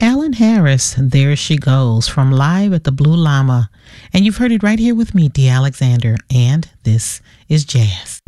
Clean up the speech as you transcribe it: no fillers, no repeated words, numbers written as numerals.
Alan Harris, There She Goes, from Live at the Blue Llama. And you've heard it right here with me, Dee Alexander, and this is Jazz.